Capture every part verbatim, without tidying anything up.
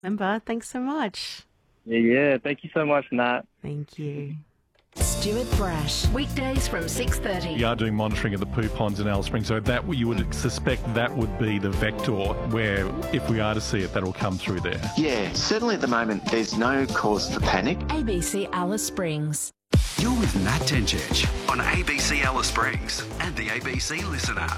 Remember, thanks so much. Yeah, yeah. Thank you so much, Nat. Thank you. Stuart Brash, weekdays from six thirty. We are doing monitoring of the poo ponds in Alice Springs, so that you would suspect that would be the vector where, if we are to see it, that'll come through there. Yeah, certainly at the moment there's no cause for panic. A B C Alice Springs. You're with Nat Tenchich on A B C Alice Springs and the A B C Listen app.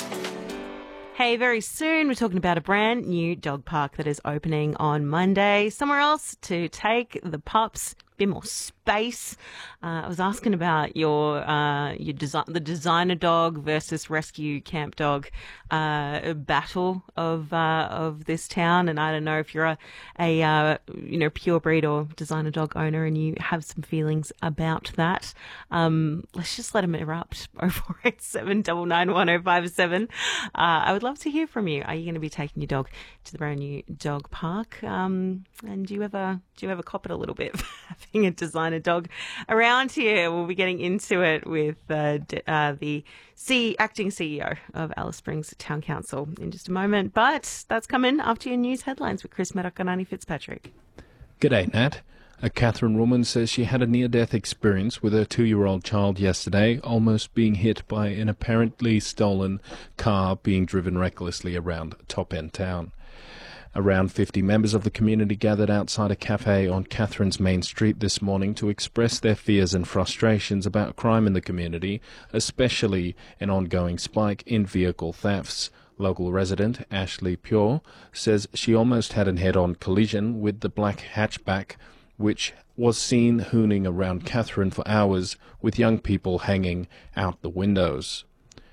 Hey, very soon we're talking about a brand new dog park that is opening on Monday. Somewhere else to take the pups, a bit more space. Uh, I was asking about your uh, your design, the designer dog versus rescue camp dog uh, battle of uh, of this town, and I don't know if you're a, a uh, you know pure breed or designer dog owner and you have some feelings about that. Um, let's just let them erupt. oh four eight seven, nine nine one, oh five seven. Uh, I would love to hear from you. Are you going to be taking your dog to the brand new dog park? Um, and do you ever do you ever cop it a little bit for having a designer dog around here? We'll be getting into it with uh, d- uh, the C acting C E O of Alice Springs Town Council in just a moment. But that's coming after your news headlines with Chris Maddock and Annie Fitzpatrick. G'day, Nat. A Catherine woman says she had a near-death experience with her two-year-old child yesterday, almost being hit by an apparently stolen car being driven recklessly around Top End Town. Around fifty members of the community gathered outside a cafe on Catherine's main street this morning to express their fears and frustrations about crime in the community, especially an ongoing spike in vehicle thefts. Local resident Ashley Pure says she almost had a head-on collision with the black hatchback, which was seen hooning around Catherine for hours with young people hanging out the windows.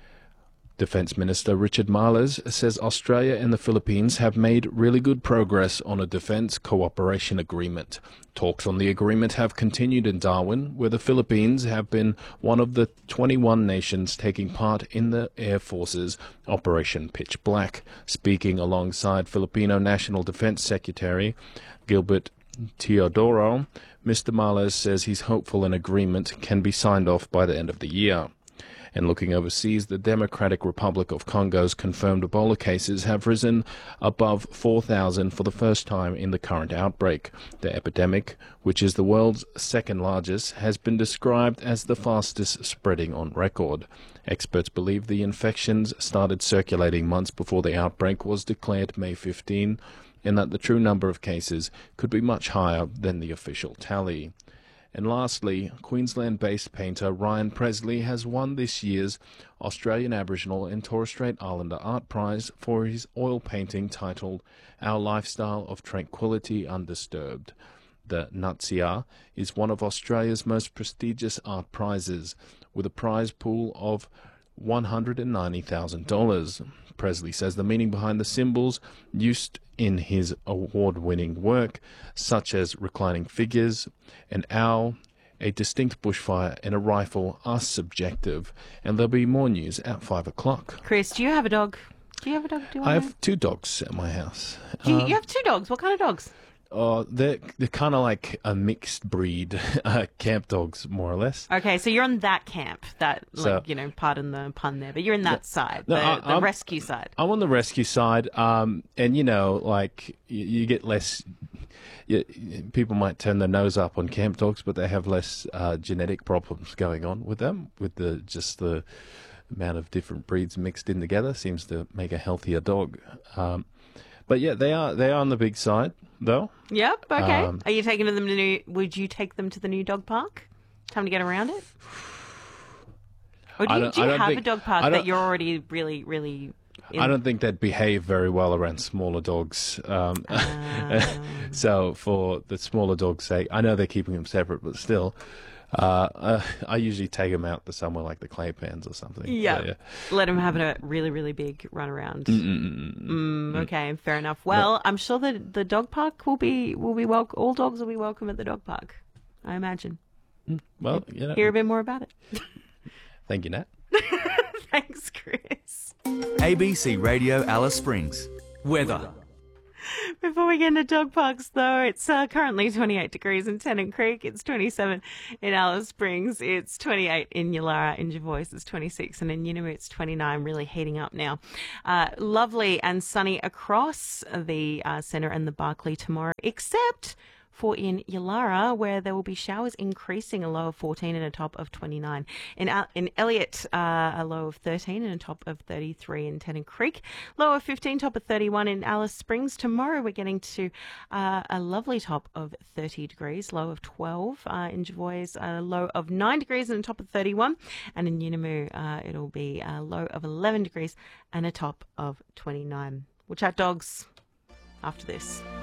Defence Minister Richard Marles says Australia and the Philippines have made really good progress on a defence cooperation agreement. Talks on the agreement have continued in Darwin, where the Philippines have been one of the twenty-one nations taking part in the Air Force's Operation Pitch Black. Speaking alongside Filipino National Defence Secretary Gilbert Teodoro, Mister Marles says he's hopeful an agreement can be signed off by the end of the year. And looking overseas, the Democratic Republic of Congo's confirmed Ebola cases have risen above four thousand for the first time in the current outbreak. The epidemic, which is the world's second largest, has been described as the fastest spreading on record. Experts believe the infections started circulating months before the outbreak was declared May fifteenth, and that the true number of cases could be much higher than the official tally. And lastly, Queensland-based painter Ryan Presley has won this year's Australian Aboriginal and Torres Strait Islander Art Prize for his oil painting titled Our Lifestyle of Tranquility Undisturbed. The Nutsia is one of Australia's most prestigious art prizes, with a prize pool of one hundred ninety thousand dollars. Presley says the meaning behind the symbols used in his award-winning work, such as reclining figures, an owl, a distinct bushfire, and a rifle, are subjective. And there'll be more news at five o'clock. Chris, do you have a dog? Do you have a dog? Do you I want have two dogs at my house. to... you, Um, you have two dogs. What kind of dogs? Uh, they're they're kind of like a mixed breed, uh, camp dogs, more or less. Okay, so you're on that camp, that, like, So- you know, pardon the pun there, but you're in that side, No, the, I- the I'm- rescue side. I'm on the rescue side, um, and you know, like you, you get less. You, people might turn their nose up on camp dogs, but they have less uh, genetic problems going on with them. With the just the amount of different breeds mixed in together seems to make a healthier dog. Um, but yeah, they are they are on the big side though. Yep, okay. Um, Are you taking them to the new, would you take them to the new dog park? Time to get around it? Or do I you, don't- do I you don't have think- a dog I park that don't- you're already really, really... In? I don't think they'd behave very well around smaller dogs. Um, so for the smaller dog's sake, I know they're keeping them separate, but still, uh, uh, I usually take them out to somewhere like the Claypans or something. So, Yeah. yeah. Let them have a really, really big run around. Mm, okay, fair enough. Well, I'm sure that the dog park will be will be welcome. All dogs will be welcome at the dog park, I imagine. Well, you know, Hear a bit more about it. thank you, Nat. Thanks, Chris. A B C Radio Alice Springs. Weather. Before we get into dog parks, though, it's uh, currently twenty-eight degrees in Tennant Creek. It's twenty-seven in Alice Springs. It's twenty-eight in Yulara. In Jervois, it's twenty-six. And in Yunamu, it's twenty-nine, really heating up now. Uh, lovely and sunny across the uh, centre and the Barkly tomorrow, except for in Yulara, where there will be showers increasing, a low of fourteen and a top of twenty-nine. In uh, in Elliot, uh, a low of thirteen and a top of thirty-three in Tennant Creek. Low of fifteen, top of thirty-one in Alice Springs. Tomorrow we're getting to uh, a lovely top of thirty degrees, low of twelve uh, in Jervois, a low of nine degrees and a top of thirty-one. And in Yunamu, uh, it'll be a low of eleven degrees and a top of twenty-nine. We'll chat dogs after this.